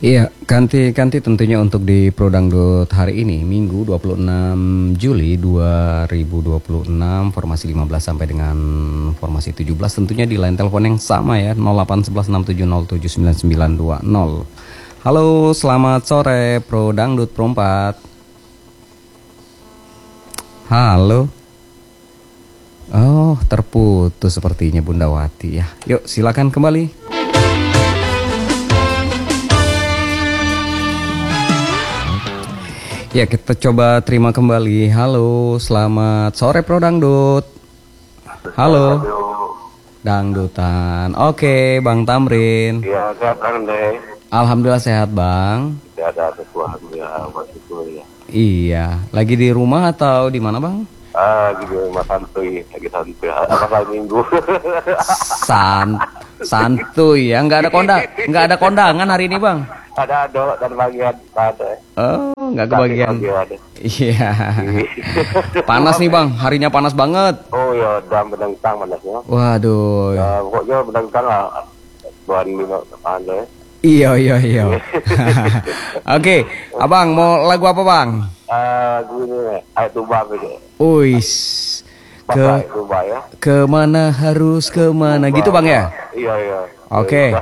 Iya, ganti tentunya untuk di Pro Dangdut hari ini, Minggu 26 Juli 2026, formasi 15 sampai dengan formasi 17, tentunya di line telepon yang sama ya, 081167079920. Halo, selamat sore Pro Dangdut Pro 4. Halo. Oh, terputus sepertinya Bunda Wati ya. Yuk, silakan kembali. Ya, kita coba terima kembali. Halo, selamat sore Pro Dangdut. Halo. Dangdutan. Oke, Bang Tamrin. Iya, sehat kan, Dek? Alhamdulillah sehat, Bang. Tidak ada sesuatu ya, ya. Iya, lagi di rumah atau di mana, Bang? Lagi di rumah santuy, apa minggu. Santuy ya, nggak ada kondangan hari ini, Bang. Ada dan bagian ada. Oh, nggak kebagian. Iya. Panas nih Bang, harinya panas banget. Oh ya, udah berdengkang panasnya. Waduh. Pokoknya berdengkang lah. Buat lima ada. Iya. Oke, Abang mau lagu apa Bang? Gini, Air Tuba gitu. Uis. Kemana harus kemana gitu Bang ya? Iya. Oke.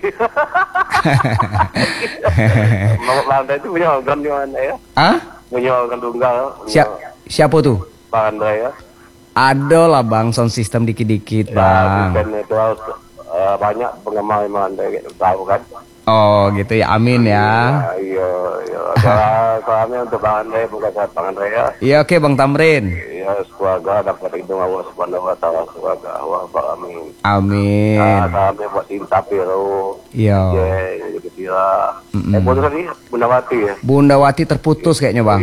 Lantai itu punya organ di mana ya? Punya organ tunggal. Siapa tuh? Bang Andrea ya? Ada lah Bang, sound system dikit-dikit Bang. Ya, itu banyak penggemar Bang Andrea gitu, tahu kan? Oh gitu ya, amin ya. Iya. Salamnya untuk Bang Andrea, bukan buat Bang Andrea. Iya oke Bang Tamrin. Iya, semoga dapat hidung Allah Subhanahu Wa Taala, semoga Allah amin. Amin. Salamnya buat Cinta Piro. Iya. Gitu dia. Putus tadi Bunda Wati ya. Bunda Wati terputus kayaknya Bang.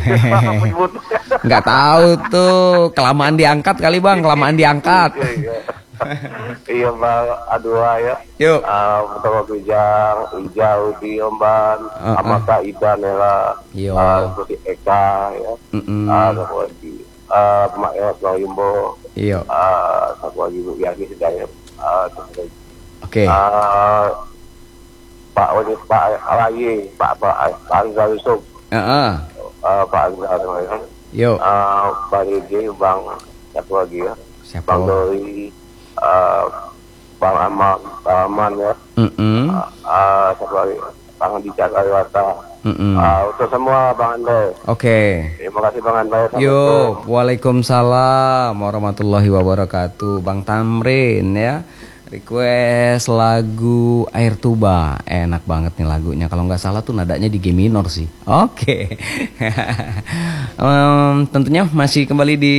Nggak tahu tuh, kelamaan diangkat kali Bang, kelamaan diangkat. Iya Bang, Adua ya. Yuk. Betul Wijau di Omban, Amaka Ida Nela, seperti Eka ya. Satu lagi, Mak Ewa Yumbo. Iya. Satu lagi Bu Yani Hidayat. Oke. Pak Alayi, Pak Anzal Yusuf. Pak Anzal ya. Yuk. Bang Iji, Bang satu lagi ya. Siapa? Bang Dori. Bang Aman ya. Satu lagi Bang Dija Kaliwata. Untuk semua Bang Andre. Oke. Terima kasih Bang Andre. Yo, waalaikumsalam warahmatullahi wabarakatuh. Bang Tamrin ya, request lagu Air Tuba. Enak banget nih lagunya. Kalau nggak salah tuh nadanya di G minor sih. Oke. Tentunya masih kembali di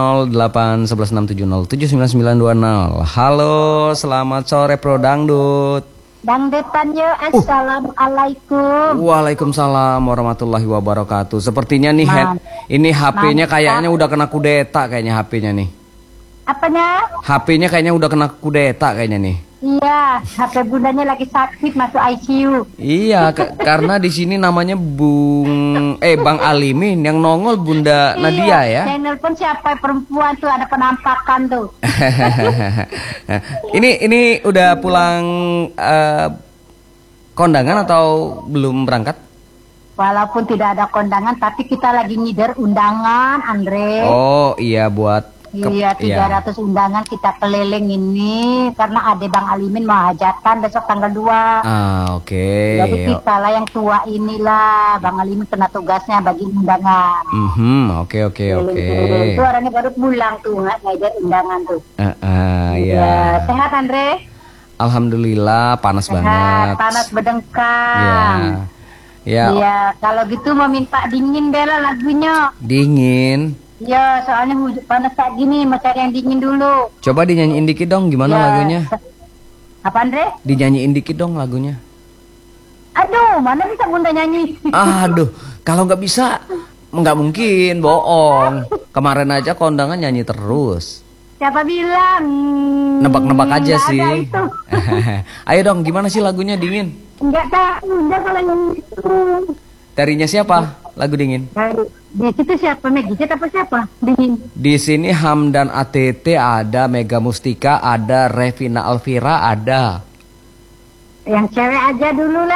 081167079920. Halo, selamat sore Pro Dangdut. Dangdutan yuk, assalamualaikum. Waalaikumsalam warahmatullahi wabarakatuh. Sepertinya nih ini HP-nya kayaknya udah kena kudeta kayaknya HP-nya nih. Apanya? HP-nya kayaknya udah kena kudeta kayaknya nih. Iya, HP bundanya lagi sakit masuk ICU. Iya, karena di sini namanya Bang Alimin, yang nongol Bunda Nadia ya. Yang nelpon siapa perempuan tuh, ada penampakan tuh. Ini udah pulang kondangan atau belum berangkat? Walaupun tidak ada kondangan, tapi kita lagi ngider undangan, Andre. Oh iya, buat Iya, 300 undangan kita keliling ini karena ade Bang Alimin mau hajatan besok tanggal 2. Oke. Jadi kita lah yang tua inilah, Bang Alimin kena tugasnya bagi undangan. Oke. Itu orangnya baru pulang tuh, ngajar undangan tuh. Iya. Sehat Andre? Alhamdulillah, panas banget. Panas berdengkang. Iya. Kalau gitu mau minta dingin Bella lagunya. Dingin. Iya, soalnya panas kayak gini, mau cari yang dingin dulu. Coba dinyanyiin dikit dong, gimana lagunya? Apa Andre? Dinyanyiin dikit dong lagunya. Aduh, mana bisa Bunda nyanyi? Aduh, kalau nggak bisa, nggak mungkin, bohong. Kemarin aja kondangan nyanyi terus. Siapa bilang? Nebak-nebak aja sih. Itu. Ayo dong, gimana sih lagunya Dingin? Enggak kalau yang itu. Darinya siapa? Lagu Dingin. Di situ siapa? Megicet apa siapa? Dingin. Di sini Hamdan ATT ada, Mega Mustika ada, Revina Alvira ada. Yang cewek aja dulu lah.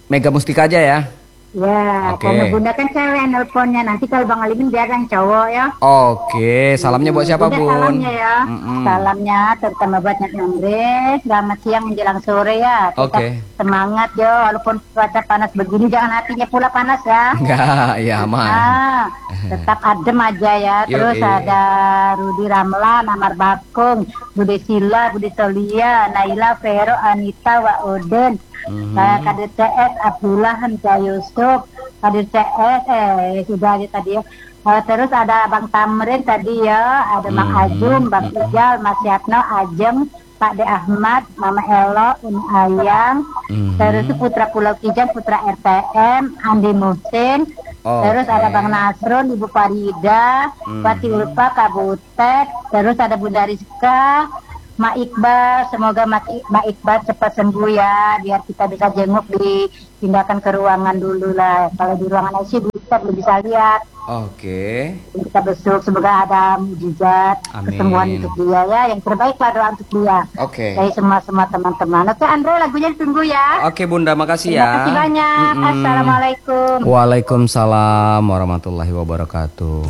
Mega Mustika aja ya. Ya, karena Bunda kan cewek nelponnya. Nanti kalau Bang Alimin biar yang cowok ya. Oke, salamnya buat siapa, Bunda, Bun? salamnya ya. Salamnya terutama buat Nyak Andre. Selamat siang menjelang sore ya. Tetap semangat yo, walaupun cuaca panas begini jangan hatinya pula panas ya. Enggak, ya aman. Tetap adem aja ya. Terus ada Rudi Ramlan, Amar Bakung, Bude Sila, Bude Solia, Naila, Vero, Anita, Wa Oden. Kadir CS Abdullah Hamzah Yusuf, Kadir CS sudah ada tadi ya. Terus ada Bang Tamrin tadi ya, ada Mang Ajum, Bang Ijal, Mas Yatno, Ajeng, Pak De Ahmad, Mama Elo, Uni Ayang, terus Putra Pulau Kijang, Putra RTM, Andi Muhsin, terus ada Bang Nasrun, Ibu Farida, Wati Ulfa, Kabutet, terus ada Bunda Rizka, Ma Iqbal, semoga Ma Iqbal cepat sembuh ya, biar kita bisa jenguk, dipindahkan ke ruangan dulu lah. Kalau di ruangan ICU kita belum bisa lihat. Oke. Kita besok, semoga ada mujizat kesembuhan untuk dia ya. Yang terbaik lah doa untuk dia. Oke. Dari semua teman-teman. Oke Andre, lagunya ditunggu ya. Oke Bunda, makasih ya. Terima kasih banyak. Assalamualaikum. Waalaikumsalam warahmatullahi wabarakatuh.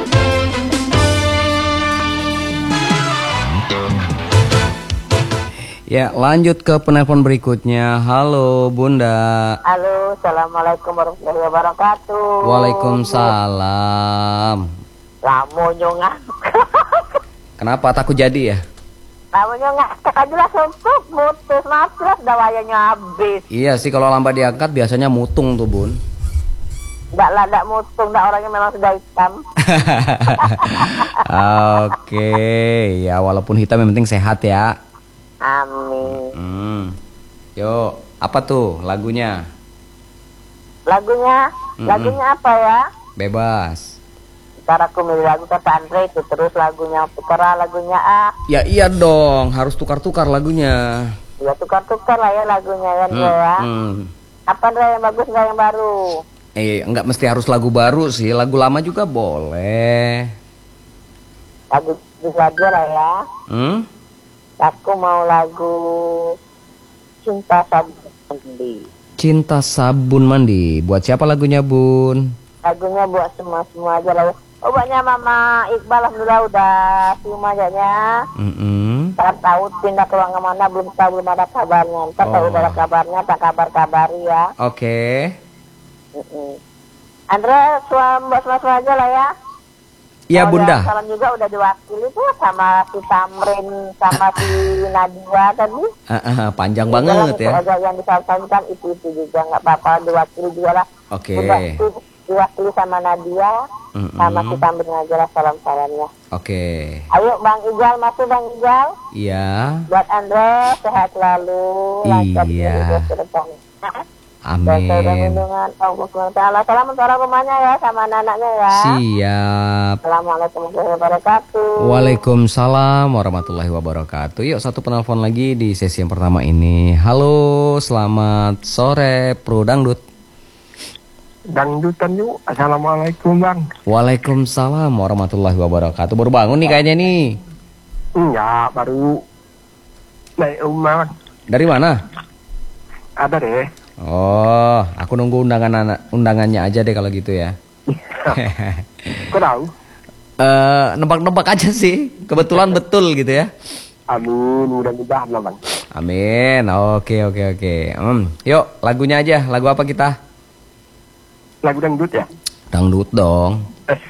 Ya, lanjut ke penelpon berikutnya. Halo, Bunda. Halo, assalamualaikum warahmatullahi wabarakatuh. Waalaikumsalam. Lamo nyongak. Kenapa takut jadi ya? Lamo nyongak, aja lah sumpuk, mutus matras, dawayanya habis. Iya sih, kalau lambat diangkat biasanya mutung tuh, Bun. Enggak mutung, orangnya memang sudah hitam. Oke, ya walaupun hitam yang penting sehat ya. Amin. Yuk, apa tuh lagunya? Lagunya apa ya? Bebas. Ntar aku milih lagu kata Andre itu, terus lagunya tukar lagunya Ya iya dong, harus tukar-tukar lagunya. Ya tukar-tukar lah ya lagunya ya Andre ya. Apa Andre yang bagus nggak yang baru? Enggak mesti harus lagu baru sih, lagu lama juga boleh. Lagu aja lah ya. Aku mau lagu Cinta Sabun Mandi. Cinta Sabun Mandi. Buat siapa lagunya, Bun? Lagunya buat semua aja lah. Obatnya Mama Iqbal alhamdulillah udah cium aja ya. Tak tahu pindah ke ruangan mana, belum ada kabarnya. Ntar kalau udah ada kabarnya tak kabar-kabari ya. Oke. Andre buat semua aja lah ya. Iya Bunda. Salam juga udah diwakili tuh sama si Tamrin sama si Nadia tadi. Panjang banget ya. Yang disampaikan itu juga nggak apa-apa, diwakili juga lah. Oke. Diwakili sama Nadia sama si Tamrin aja lah salamnya. Oke. Ayo Bang Ijal, masuk Bang Ijal. Iya. Buat Andre sehat selalu. Iya. Amin. Salam untuk orang rumahnya ya, sama anak-anaknya ya. Siap. Assalamualaikum warahmatullahi wabarakatuh. Waalaikumsalam warahmatullahi wabarakatuh. Yuk satu penelpon lagi di sesi yang pertama ini. Halo, selamat sore Pro Dangdut. Dangdutan yuk. Assalamualaikum Bang. Waalaikumsalam warahmatullahi wabarakatuh. Baru bangun nih kayaknya nih. Enggak, baru naik rumah Bang. Dari mana? Ada deh. Oh, aku nunggu undangannya aja deh kalau gitu ya. Kok tahu? Nebak-nebak aja sih. Kebetulan betul gitu ya. Amin, mudah-mudahan lah Bang. Amin. Oke. Yuk, lagunya aja. Lagu apa kita? Lagu dangdut ya? Dangdut dong.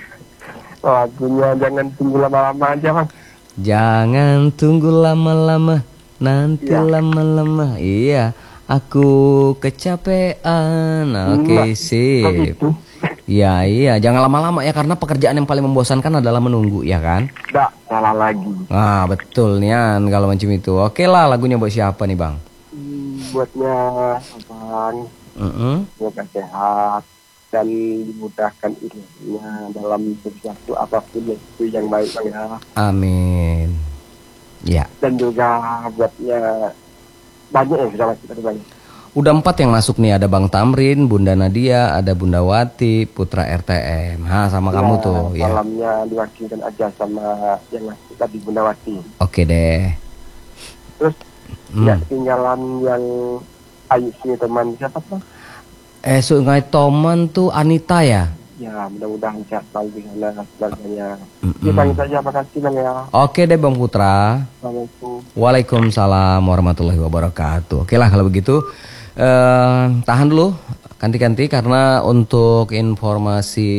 Lagunya jangan tunggu lama-lama aja Bang. Jangan tunggu lama-lama, nanti lama-lama. Iya. Aku kecapean. Oke, sip. Iya, jangan lama-lama ya, karena pekerjaan yang paling membosankan adalah menunggu, ya kan? Nggak, salah lagi. Betul Nian kalau macam itu. Oke lah, lagunya buat siapa nih Bang? Buatnya Bang. Semoga sehat dan dimudahkan ilmunya dalam sesuatu apapun yang baik Bang ya. Amin. Ya. Dan juga buatnya banyak yang sudah masuk banyak. Udah 4 yang masuk nih, ada Bang Tamrin, Bunda Nadia, ada Bunda Wati, Putra RTM. Sama kamu tuh ya. Salamnya diwakilkan aja sama yang masuk tadi, Bunda Wati. Oke deh. Terus ya ketinggalan yang Ayu sini teman siapa tuh? Sungai Toman tuh Anita ya? Ya, mudah-mudahan sehat selalu dengan keluarganya. Kita saja, makasih Bang ya. Oke deh Bang Putra. Assalamualaikum. Waalaikumsalam warahmatullahi wabarakatuh. Oke lah kalau begitu tahan dulu ganti-ganti karena untuk informasi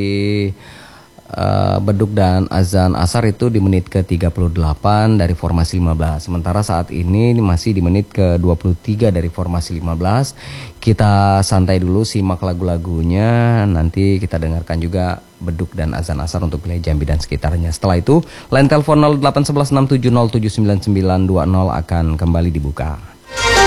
beduk dan azan asar itu di menit ke-38 dari formasi 15. Sementara saat ini masih di menit ke-23 dari formasi 15. Kita santai dulu, simak lagu-lagunya. Nanti kita dengarkan juga beduk dan azan asar untuk wilayah Jambi dan sekitarnya. Setelah itu, line telepon 0811 67079920 akan kembali dibuka.